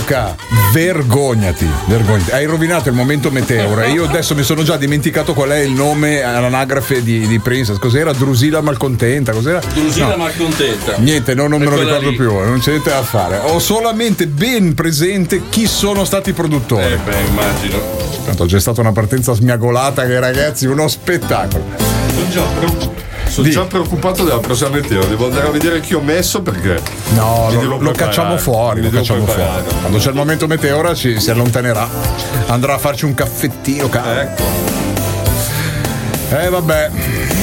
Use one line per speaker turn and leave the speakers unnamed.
Luca, vergognati. Hai rovinato il momento Meteora. Io adesso mi sono già dimenticato qual è il nome all'anagrafe di Princess. Cos'era? Drusilla Malcontenta? Cos'era?
Drusilla Malcontenta.
Niente, non me lo ricordo
lì.
più, non c'è niente da fare. Ho solamente ben presente chi sono stati i produttori.
Immagino.
Tanto c'è stata una partenza smiagolata che, ragazzi, uno spettacolo.
Sono già preoccupato della prossima Meteora, devo andare a vedere chi ho messo perché
no, lo cacciamo fuori, quando c'è il momento Meteora si allontanerà, andrà a farci un caffettino.
Ecco.
Vabbè.